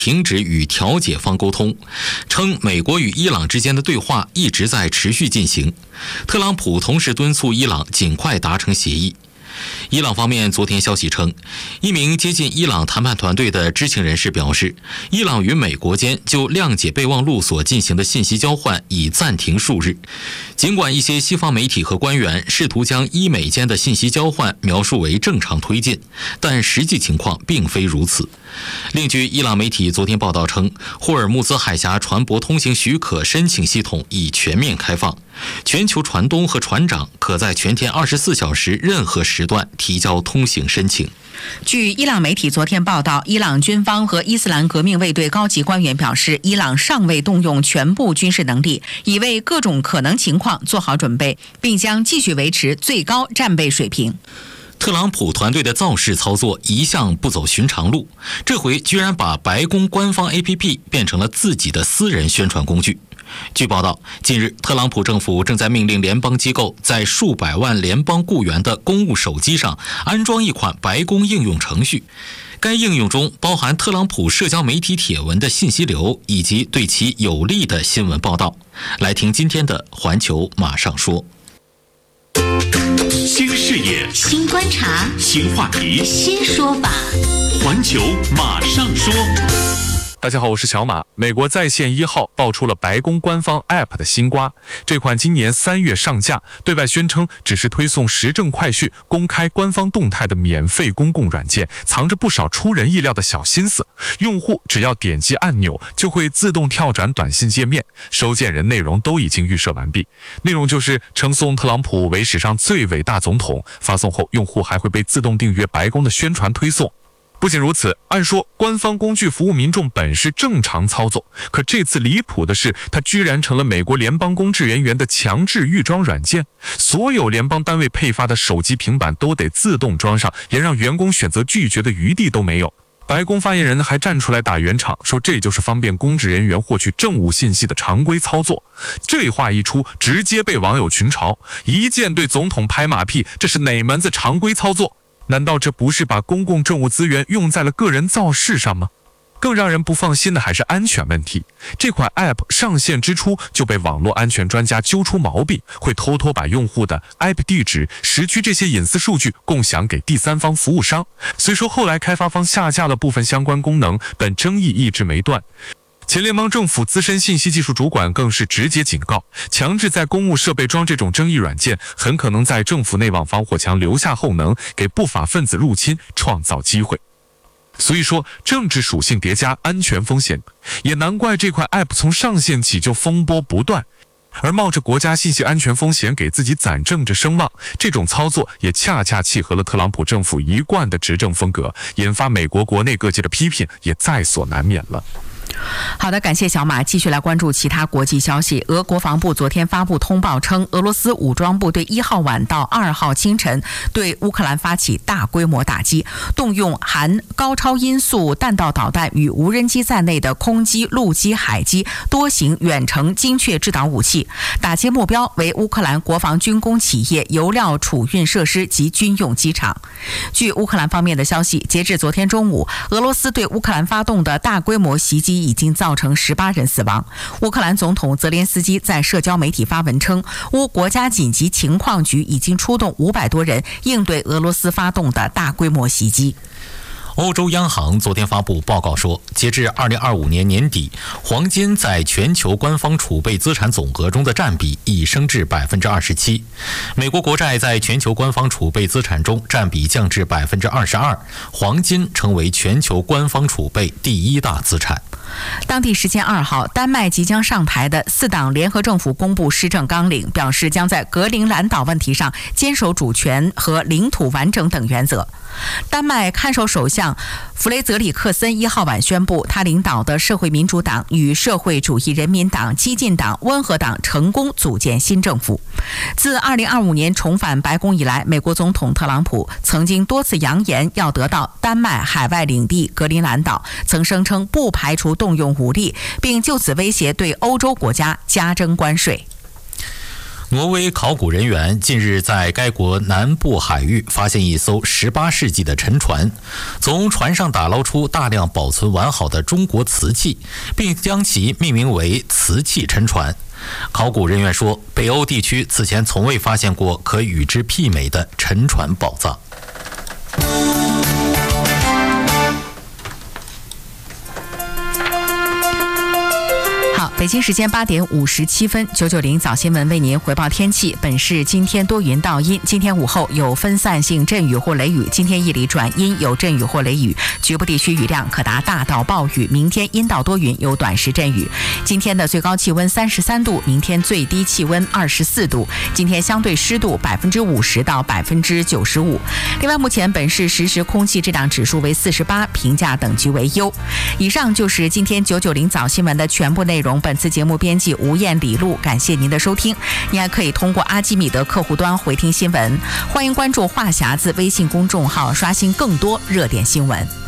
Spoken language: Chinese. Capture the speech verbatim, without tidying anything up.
停止与调解方沟通，称美国与伊朗之间的对话一直在持续进行。特朗普同时敦促伊朗尽快达成协议。伊朗方面昨天消息称，一名接近伊朗谈判团队的知情人士表示，伊朗与美国间就谅解备忘录所进行的信息交换已暂停数日。尽管一些西方媒体和官员试图将伊美间的信息交换描述为正常推进，但实际情况并非如此。另据伊朗媒体昨天报道称，霍尔木兹海峡船舶通行许可申请系统已全面开放，全球船东和船长可在全天二十四小时任何时段提交通行申请。 据伊朗媒体昨天报道，伊朗军方和伊斯兰革命卫队高级官员表示，伊朗尚未动用全部军事能力，已为各种可能情况做好准备，并将继续维持最高战备水平。 特朗普团队的造势操作一向不走寻常路，这回居然把白宫官方 A P P 变成了自己的私人宣传工具。据报道，近日特朗普政府正在命令联邦机构在数百万联邦雇员的公务手机上安装一款白宫应用程序，该应用中包含特朗普社交媒体帖文的信息流以及对其有利的新闻报道。来听今天的环球马上说。 新视野， 新观察， 新话题， 新说法。 环球马上说。 大家好，我是小马。美国在线一号爆出了白宫官方 App 的新瓜，这款今年三月上架，对外宣称只是推送时政快讯、公开官方动态的免费公共软件，藏着不少出人意料的小心思。用户只要点击按钮，就会自动跳转短信界面，收件人内容都已经预设完毕。内容就是称颂特朗普为史上最伟大总统，发送后用户还会被自动订阅白宫的宣传推送。不仅如此，按说官方工具服务民众本是正常操作，可这次离谱的是，它居然成了美国联邦公职人员的强制预装软件。所有联邦单位配发的手机、平板都得自动装上，连让员工选择拒绝的余地都没有。白宫发言人还站出来打圆场，说这就是方便公职人员获取政务信息的常规操作。这话一出，直接被网友群嘲，一键对总统拍马屁，这是哪门子常规操作？难道这不是把公共政务资源用在了个人造势上吗？更让人不放心的还是安全问题。这款 App 上线之初就被网络安全专家揪出毛病，会偷偷把用户的 I P 地址、时区这些隐私数据共享给第三方服务商。虽说后来开发方下架了部分相关功能，但争议一直没断。前联邦政府资深信息技术主管更是直接警告，强制在公务设备装这种争议软件，很可能在政府内网防火墙留下后能，给不法分子入侵创造机会。所以说，政治属性叠加安全风险，也难怪这款 App 从上线起就风波不断。而冒着国家信息安全风险给自己攒政治声望，这种操作也恰恰契合了特朗普政府一贯的执政风格，引发美国国内各界的批评也在所难免了。 好的，感谢小马。继续来关注其他国际消息。俄国防部昨天发布通报称，俄罗斯武装部队一号晚到二号清晨对乌克兰发起大规模打击，动用含高超音速弹道导弹与无人机在内的空机、陆基、海基多型远程精确制导武器，打击目标为乌克兰国防军工企业、油料储运设施及军用机场。据乌克兰方面的消息，截至昨天中午，俄罗斯对乌克兰发动的大规模袭击已经造成十八人死亡。乌克兰总统泽连斯基在社交媒体发文称，乌国家紧急情况局已经出动五百多人应对俄罗斯发动的大规模袭击。 欧洲央行昨天发布报告说，截至二零二五年年底，黄金在全球官方储备资产总额中的占比已升至百分之二十七。美国国债在全球官方储备资产中占比降至百分之二十二，黄金成为全球官方储备第一大资产。 当地时间二号，丹麦即将上台的四党联合政府公布施政纲领，表示将在格陵兰岛问题上坚守主权和领土完整等原则。丹麦看守首相弗雷泽里克森一号晚宣布，他领导的社会民主党与社会主义人民党、激进党、温和党成功组建新政府。自二零二五年重返白宫以来，美国总统特朗普曾经多次扬言要得到丹麦海外领地格陵兰岛，曾声称不排除动用武力，并就此威胁对欧洲国家加征关税。 挪威考古人员近日在该国南部海域发现一艘十八世纪的沉船，从船上打捞出大量保存完好的中国瓷器，并将其命名为瓷器沉船。考古人员说，北欧地区此前从未发现过可与之媲美的沉船宝藏。 北京时间八点五十七分，九九零早新闻为您回报天气。本市今天多云到阴，今天午后有分散性阵雨或雷雨，今天夜里转阴有阵雨或雷雨，局部地区雨量可达大到暴雨。明天阴到多云，有短时阵雨。今天的最高气温三十三度，明天最低气温二十四度。今天相对湿度百分之五十到百分之九十五。另外，目前本市实时空气质量指数为四十八，评价等级为优。以上就是今天九九零早新闻的全部内容。本次节目编辑吴燕、李璐，感谢您的收听。您还可以通过阿基米德客户端回听新闻，欢迎关注话匣子微信公众号，刷新更多热点新闻。